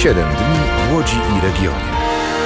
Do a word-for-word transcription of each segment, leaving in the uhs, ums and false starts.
siedem dni w Łodzi i regionie.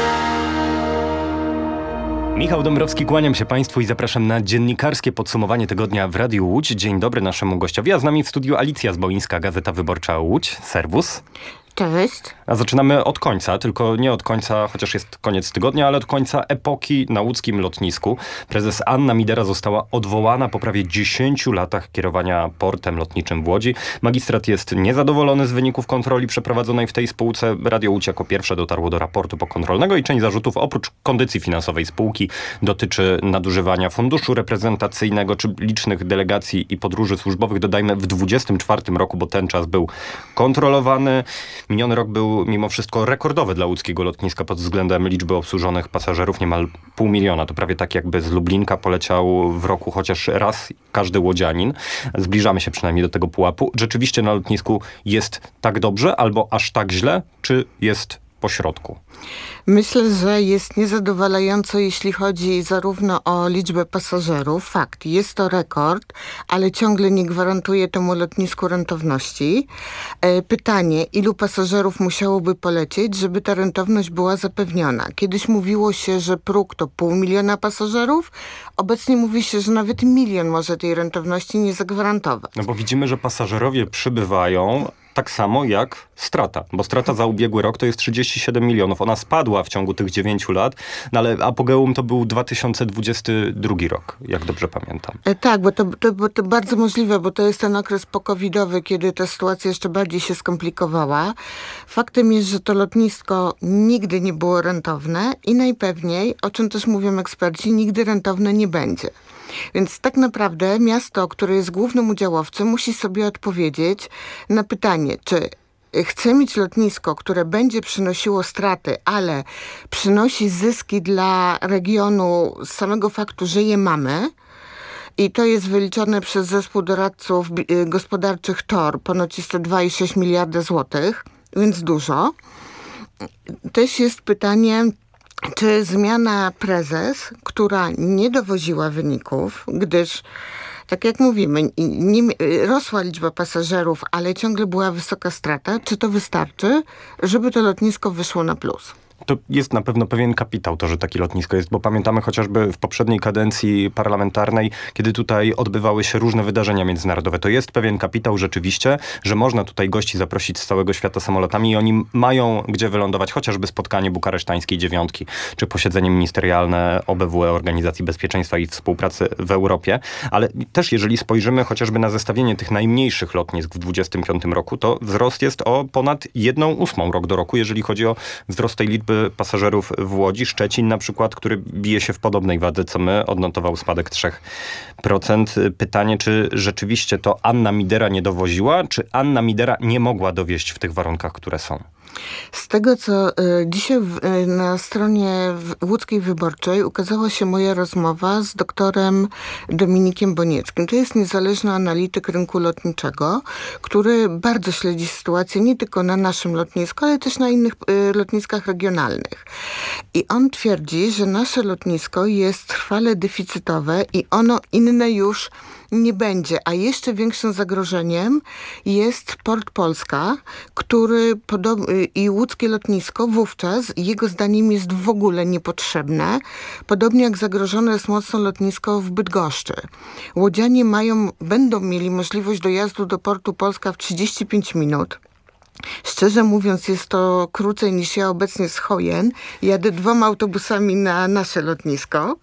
Michał Dąbrowski, kłaniam się Państwu i zapraszam na dziennikarskie podsumowanie tygodnia w Radiu Łódź. Dzień dobry naszemu gościowi, a z nami w studiu Alicja Zboińska, Gazeta Wyborcza Łódź. Serwus. Cześć. A zaczynamy od końca, tylko nie od końca, chociaż jest koniec tygodnia, ale od końca epoki na łódzkim lotnisku. Prezes Anna Midera została odwołana po prawie dziesięciu latach kierowania portem lotniczym w Łodzi. Magistrat jest niezadowolony z wyników kontroli przeprowadzonej w tej spółce. Radio Łódź jako pierwsze dotarło do raportu pokontrolnego i część zarzutów, oprócz kondycji finansowej spółki, dotyczy nadużywania funduszu reprezentacyjnego czy licznych delegacji i podróży służbowych. Dodajmy w dwudziestym czwartym roku, bo ten czas był kontrolowany. Miniony rok był mimo wszystko rekordowy dla łódzkiego lotniska pod względem liczby obsłużonych pasażerów, niemal pół miliona. To prawie tak, jakby z Lublinka poleciał w roku chociaż raz każdy łodzianin. Zbliżamy się przynajmniej do tego pułapu. Rzeczywiście na lotnisku jest tak dobrze albo aż tak źle, czy jest po środku? Myślę, że jest niezadowalająco, jeśli chodzi zarówno o liczbę pasażerów. Fakt, jest to rekord, ale ciągle nie gwarantuje temu lotnisku rentowności. E, pytanie, ilu pasażerów musiałoby polecieć, żeby ta rentowność była zapewniona? Kiedyś mówiło się, że próg to pół miliona pasażerów. Obecnie mówi się, że nawet milion może tej rentowności nie zagwarantować. No bo widzimy, że pasażerowie przybywają tak samo jak strata, bo strata za ubiegły rok to jest trzydzieści siedem milionów. Ona spadła w ciągu tych dziewięciu lat, no ale apogeum to był dwa tysiące dwudziesty drugi rok, jak dobrze pamiętam. E, tak, bo to, to, bo to bardzo możliwe, bo to jest ten okres pokowidowy, kiedy ta sytuacja jeszcze bardziej się skomplikowała. Faktem jest, że to lotnisko nigdy nie było rentowne i najpewniej, o czym też mówią eksperci, nigdy rentowne nie będzie. Więc tak naprawdę miasto, które jest głównym udziałowcem, musi sobie odpowiedzieć na pytanie, czy chce mieć lotnisko, które będzie przynosiło straty, ale przynosi zyski dla regionu z samego faktu, że je mamy. I to jest wyliczone przez zespół doradców gospodarczych T O R. Ponoć jest to dwa i sześć miliarda złotych, więc dużo. Też jest pytanie, czy zmiana prezes, która nie dowoziła wyników, gdyż, tak jak mówimy, nie, rosła liczba pasażerów, ale ciągle była wysoka strata, czy to wystarczy, żeby to lotnisko wyszło na plus? To jest na pewno pewien kapitał to, że takie lotnisko jest, bo pamiętamy chociażby w poprzedniej kadencji parlamentarnej, kiedy tutaj odbywały się różne wydarzenia międzynarodowe. To jest pewien kapitał rzeczywiście, że można tutaj gości zaprosić z całego świata samolotami i oni mają gdzie wylądować, chociażby spotkanie bukaresztańskiej dziewiątki, czy posiedzenie ministerialne O B W E, Organizacji Bezpieczeństwa i Współpracy w Europie. Ale też jeżeli spojrzymy chociażby na zestawienie tych najmniejszych lotnisk w dwudziestym piątym roku, to wzrost jest o ponad jedną ósmą rok do roku, jeżeli chodzi o wzrost tej liczby pasażerów w Łodzi. Szczecin na przykład, który bije się w podobnej wadze co my, odnotował spadek trzy procent. Pytanie, czy rzeczywiście to Anna Midera nie dowoziła, czy Anna Midera nie mogła dowieźć w tych warunkach, które są? Z tego, co y, dzisiaj w, y, na stronie w, Łódzkiej Wyborczej ukazała się moja rozmowa z doktorem Dominikiem Bonieckim. To jest niezależny analityk rynku lotniczego, który bardzo śledzi sytuację nie tylko na naszym lotnisku, ale też na innych y, lotniskach regionalnych. I on twierdzi, że nasze lotnisko jest trwale deficytowe i ono inne już nie będzie. A jeszcze większym zagrożeniem jest Port Polska, który podob- i łódzkie lotnisko wówczas, jego zdaniem, jest w ogóle niepotrzebne. Podobnie jak zagrożone jest mocno lotnisko w Bydgoszczy. Łodzianie mają, będą mieli możliwość dojazdu do Portu Polska w trzydzieści pięć minut. Szczerze mówiąc, jest to krócej niż ja obecnie z Chojen. Jadę dwoma autobusami na nasze lotnisko.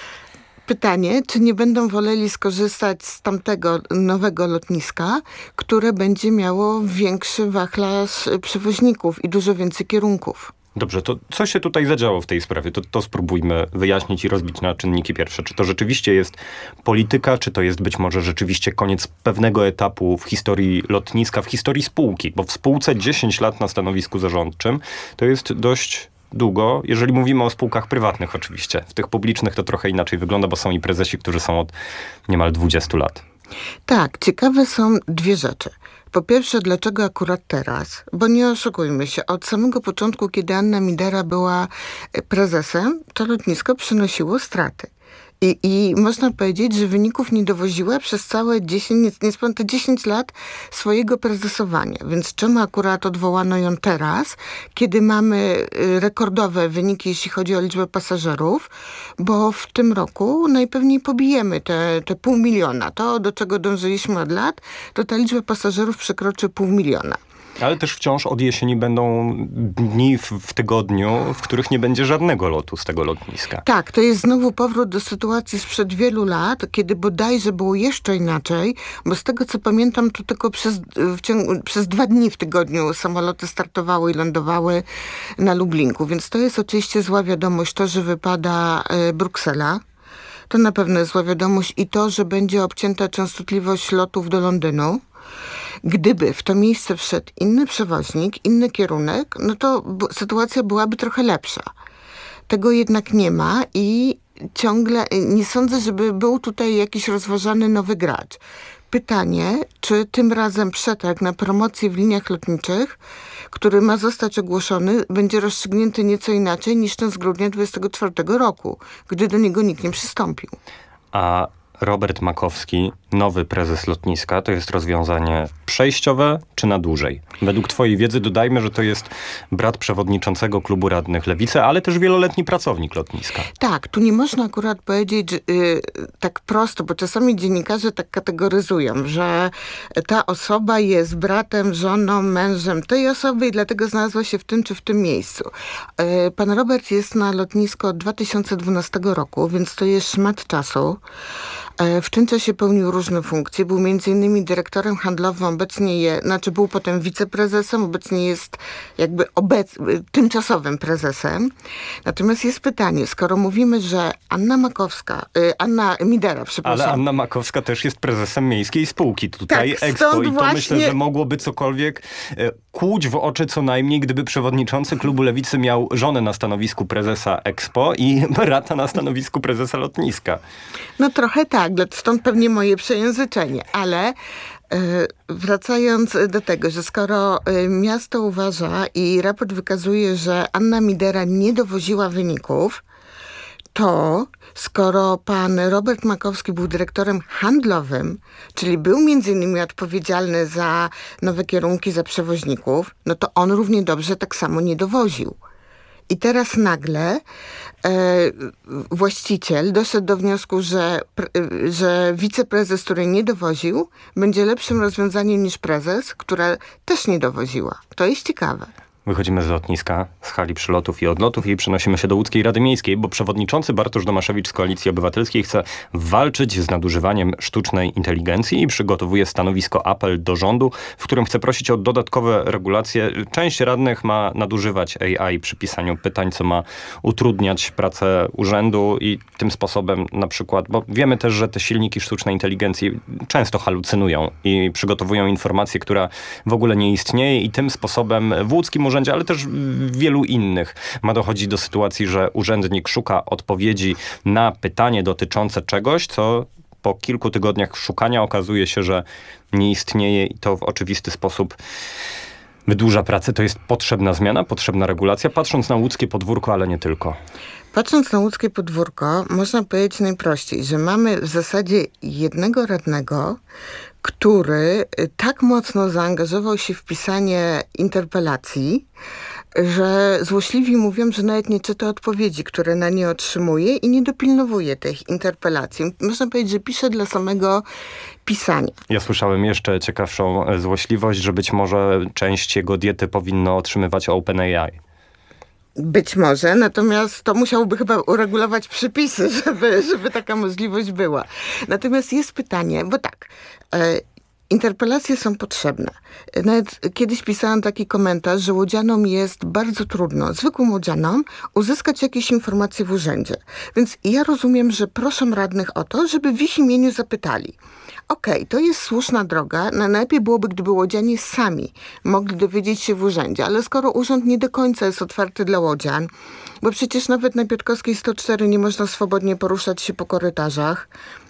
Pytanie, czy nie będą woleli skorzystać z tamtego nowego lotniska, które będzie miało większy wachlarz przewoźników i dużo więcej kierunków. Dobrze, to co się tutaj zadziało w tej sprawie? To, to spróbujmy wyjaśnić i rozbić na czynniki pierwsze. Czy to rzeczywiście jest polityka, czy to jest być może rzeczywiście koniec pewnego etapu w historii lotniska, w historii spółki? Bo w spółce dziesięć lat na stanowisku zarządczym to jest dość długo, jeżeli mówimy o spółkach prywatnych oczywiście. W tych publicznych to trochę inaczej wygląda, bo są i prezesi, którzy są od niemal dwudziestu lat. Tak, ciekawe są dwie rzeczy. Po pierwsze, dlaczego akurat teraz? Bo nie oszukujmy się, od samego początku, kiedy Anna Midera była prezesem, to lotnisko przynosiło straty. I, I można powiedzieć, że wyników nie dowoziła przez całe dziesięć, niespełna te dziesięć lat swojego prezesowania. Więc czemu akurat odwołano ją teraz, kiedy mamy rekordowe wyniki, jeśli chodzi o liczbę pasażerów, bo w tym roku najpewniej pobijemy te, te pół miliona. To, do czego dążyliśmy od lat, to ta liczba pasażerów przekroczy pół miliona. Ale też wciąż od jesieni będą dni w, w tygodniu, w których nie będzie żadnego lotu z tego lotniska. Tak, to jest znowu powrót do sytuacji sprzed wielu lat, kiedy bodajże było jeszcze inaczej, bo z tego co pamiętam, to tylko przez, w ciągu, przez dwa dni w tygodniu samoloty startowały i lądowały na Lublinku. Więc to jest oczywiście zła wiadomość, to, że wypada e, Bruksela. To na pewno jest zła wiadomość i to, że będzie obcięta częstotliwość lotów do Londynu. Gdyby w to miejsce wszedł inny przewoźnik, inny kierunek, no to b- sytuacja byłaby trochę lepsza. Tego jednak nie ma i ciągle nie sądzę, żeby był tutaj jakiś rozważany nowy gracz. Pytanie, czy tym razem przetarg na promocję w liniach lotniczych, który ma zostać ogłoszony, będzie rozstrzygnięty nieco inaczej niż ten z grudnia dwudziestego czwartego roku, gdy do niego nikt nie przystąpił. A Robert Makowski, nowy prezes lotniska, to jest rozwiązanie przejściowe czy na dłużej? Według twojej wiedzy dodajmy, że to jest brat przewodniczącego klubu radnych Lewicy, ale też wieloletni pracownik lotniska. Tak, tu nie można akurat powiedzieć yy, tak prosto, bo czasami dziennikarze tak kategoryzują, że ta osoba jest bratem, żoną, mężem tej osoby i dlatego znalazła się w tym czy w tym miejscu. Yy, pan Robert jest na lotnisku od dwa tysiące dwunastego roku, więc to jest szmat czasu. W tym czasie pełnił różne funkcje. Był między innymi dyrektorem handlowym, obecnie je, znaczy był potem wiceprezesem, obecnie jest jakby obec, tymczasowym prezesem. Natomiast jest pytanie, skoro mówimy, że Anna Makowska, y, Anna Midera, przepraszam. Ale Anna Makowska też jest prezesem miejskiej spółki tutaj, tak, Expo, i to właśnie... myślę, że mogłoby cokolwiek e, kłuć w oczy co najmniej, gdyby przewodniczący klubu Lewicy miał żonę na stanowisku prezesa Expo i brata na stanowisku prezesa lotniska. No trochę tak, stąd pewnie moje przejęzyczenie, ale yy, wracając do tego, że skoro yy, miasto uważa i raport wykazuje, że Anna Midera nie dowoziła wyników, to skoro pan Robert Makowski był dyrektorem handlowym, czyli był między innymi odpowiedzialny za nowe kierunki, za przewoźników, no to on równie dobrze tak samo nie dowoził. I teraz nagle e, właściciel doszedł do wniosku, że, że wiceprezes, który nie dowoził, będzie lepszym rozwiązaniem niż prezes, która też nie dowoziła. To jest ciekawe. Wychodzimy z lotniska, z hali przylotów i odlotów i przenosimy się do Łódzkiej Rady Miejskiej, bo przewodniczący Bartosz Domaszewicz z Koalicji Obywatelskiej chce walczyć z nadużywaniem sztucznej inteligencji i przygotowuje stanowisko, apel do rządu, w którym chce prosić o dodatkowe regulacje. Część radnych ma nadużywać A I przy pisaniu pytań, co ma utrudniać pracę urzędu i tym sposobem na przykład, bo wiemy też, że te silniki sztucznej inteligencji często halucynują i przygotowują informację, która w ogóle nie istnieje i tym sposobem w łódzkim urzędzie, ale też w wielu innych ma dochodzić do sytuacji, że urzędnik szuka odpowiedzi na pytanie dotyczące czegoś, co po kilku tygodniach szukania okazuje się, że nie istnieje i to w oczywisty sposób wydłuża pracę. To jest potrzebna zmiana, potrzebna regulacja, patrząc na łódzkie podwórko, ale nie tylko. Patrząc na łódzkie podwórko, można powiedzieć najprościej, że mamy w zasadzie jednego radnego, który tak mocno zaangażował się w pisanie interpelacji, że złośliwi mówią, że nawet nie czyta odpowiedzi, które na nie otrzymuje i nie dopilnowuje tych interpelacji. Można powiedzieć, że pisze dla samego pisania. Ja słyszałem jeszcze ciekawszą złośliwość, że być może część jego diety powinno otrzymywać OpenAI. Być może, natomiast to musiałby chyba uregulować przepisy, żeby, żeby taka możliwość była. Natomiast jest pytanie, bo tak, e, interpelacje są potrzebne. Nawet kiedyś pisałam taki komentarz, że łodzianom jest bardzo trudno, zwykłym łodzianom, uzyskać jakieś informacje w urzędzie. Więc ja rozumiem, że proszą radnych o to, żeby w ich imieniu zapytali. Okej, okay, to jest słuszna droga. Najlepiej byłoby, gdyby łodzianie sami mogli dowiedzieć się w urzędzie, ale skoro urząd nie do końca jest otwarty dla łodzian, bo przecież nawet na Piotrkowskiej sto cztery nie można swobodnie poruszać się po korytarzach,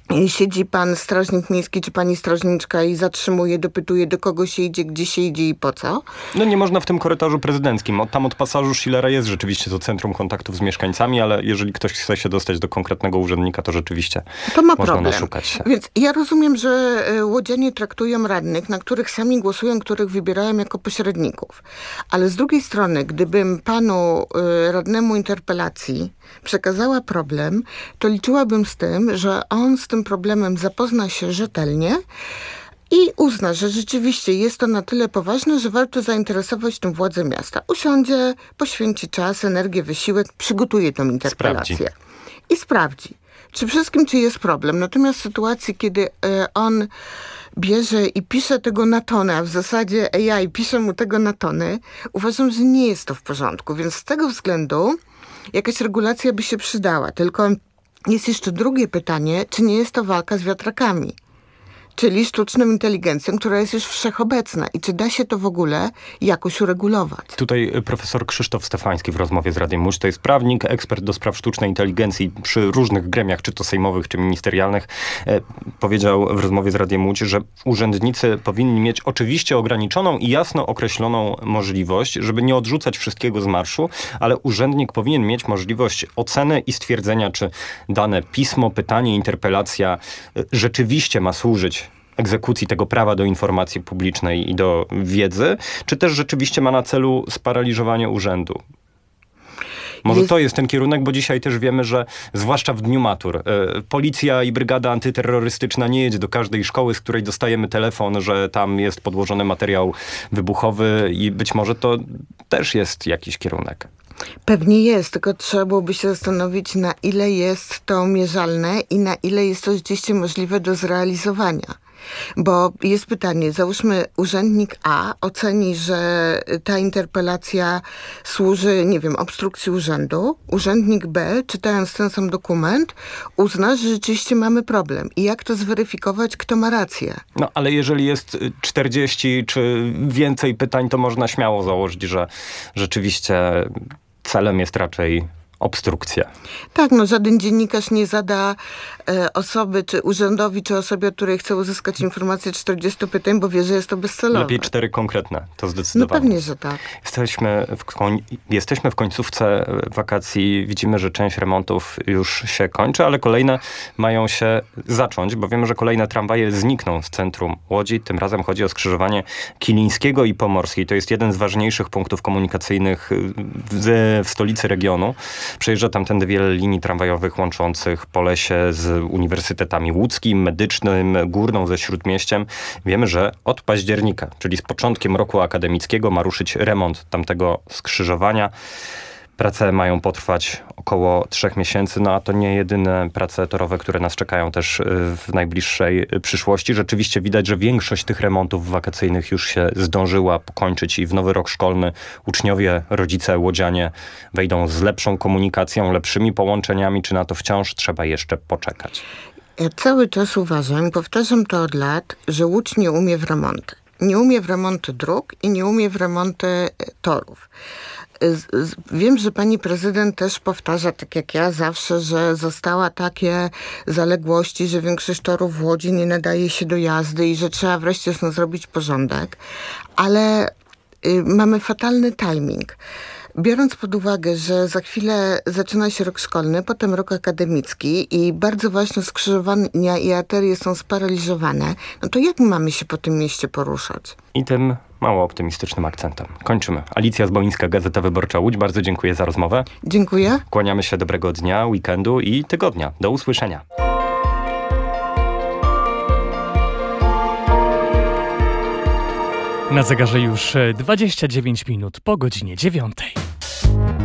siedzi pan strażnik miejski czy pani strażniczka i zatrzymuje, dopytuje, do kogo się idzie, gdzie się idzie i po co. No nie można w tym korytarzu prezydenckim. Od, tam od pasażu Schillera jest rzeczywiście to centrum kontaktów z mieszkańcami, ale jeżeli ktoś chce się dostać do konkretnego urzędnika, to rzeczywiście to ma można problem. naszukać się. Więc ja rozumiem, że łodzianie traktują radnych, na których sami głosują, których wybierają jako pośredników. Ale z drugiej strony, gdybym panu y, radnemu interpelacji przekazała problem, to liczyłabym z tym, że on z tym problemem zapozna się rzetelnie i uzna, że rzeczywiście jest to na tyle poważne, że warto zainteresować tym władze miasta. Usiądzie, poświęci czas, energię, wysiłek, przygotuje tą interpelację. Sprawdzi. I sprawdzi. Czy wszystkim, czy jest problem. Natomiast w sytuacji, kiedy y, on bierze i pisze tego na tonę, a w zasadzie A I pisze mu tego na tony, uważam, że nie jest to w porządku. Więc z tego względu jakaś regulacja by się przydała. Tylko jest jeszcze drugie pytanie, czy nie jest to walka z wiatrakami? Czyli sztuczną inteligencją, która jest już wszechobecna. I czy da się to w ogóle jakoś uregulować? Tutaj profesor Krzysztof Stefański w rozmowie z Radiem Łódź, to jest prawnik, ekspert do spraw sztucznej inteligencji przy różnych gremiach, czy to sejmowych, czy ministerialnych, e, powiedział w rozmowie z Radiem Łódź, że urzędnicy powinni mieć oczywiście ograniczoną i jasno określoną możliwość, żeby nie odrzucać wszystkiego z marszu, ale urzędnik powinien mieć możliwość oceny i stwierdzenia, czy dane pismo, pytanie, interpelacja e, rzeczywiście ma służyć egzekucji tego prawa do informacji publicznej i do wiedzy, czy też rzeczywiście ma na celu sparaliżowanie urzędu. Może jest... to jest ten kierunek, bo dzisiaj też wiemy, że zwłaszcza w dniu matur, y, policja i brygada antyterrorystyczna nie jedzie do każdej szkoły, z której dostajemy telefon, że tam jest podłożony materiał wybuchowy i być może to też jest jakiś kierunek. Pewnie jest, tylko trzeba byłoby się zastanowić, na ile jest to mierzalne i na ile jest to rzeczywiście możliwe do zrealizowania. Bo jest pytanie, załóżmy urzędnik A oceni, że ta interpelacja służy, nie wiem, obstrukcji urzędu. Urzędnik B, czytając ten sam dokument, uzna, że rzeczywiście mamy problem. I jak to zweryfikować, kto ma rację? No, ale jeżeli jest czterdzieści czy więcej pytań, to można śmiało założyć, że rzeczywiście celem jest raczej obstrukcja. Tak, no żaden dziennikarz nie zada e, osoby, czy urzędowi, czy osobie, od której chce uzyskać informację czterdziestu pytań, bo wie, że jest to bezcelowe. Lepiej cztery konkretne, to zdecydowanie. No pewnie, że tak. Jesteśmy w, koń- jesteśmy w końcówce wakacji, widzimy, że część remontów już się kończy, ale kolejne mają się zacząć, bo wiemy, że kolejne tramwaje znikną z centrum Łodzi. Tym razem chodzi o skrzyżowanie Kilińskiego i Pomorskiej. To jest jeden z ważniejszych punktów komunikacyjnych w, w stolicy regionu. Przejeżdża tamtędy wiele linii tramwajowych łączących Polesie z uniwersytetami łódzkim, medycznym, Górną ze Śródmieściem. Wiemy, że od października, czyli z początkiem roku akademickiego, ma ruszyć remont tamtego skrzyżowania. Prace mają potrwać około trzech miesięcy, no a to nie jedyne prace torowe, które nas czekają też w najbliższej przyszłości. Rzeczywiście widać, że większość tych remontów wakacyjnych już się zdążyła pokończyć i w nowy rok szkolny uczniowie, rodzice, łodzianie wejdą z lepszą komunikacją, lepszymi połączeniami, czy na to wciąż trzeba jeszcze poczekać? Ja cały czas uważam, powtarzam to od lat, że Łódź nie umie w remonty. Nie umie w remonty dróg i nie umie w remonty torów. Wiem, że pani prezydent też powtarza, tak jak ja zawsze, że została takie zaległości, że większość torów w Łodzi nie nadaje się do jazdy i że trzeba wreszcie z tym zrobić porządek, ale y, mamy fatalny timing. Biorąc pod uwagę, że za chwilę zaczyna się rok szkolny, potem rok akademicki i bardzo ważne skrzyżowania i arterie są sparaliżowane, no to jak my mamy się po tym mieście poruszać? I tym mało optymistycznym akcentem kończymy. Alicja Zbońska, Gazeta Wyborcza Łódź. Bardzo dziękuję za rozmowę. Dziękuję. Kłaniamy się, dobrego dnia, weekendu i tygodnia. Do usłyszenia. Na zegarze już dwadzieścia dziewięć minut po godzinie dziewiątej.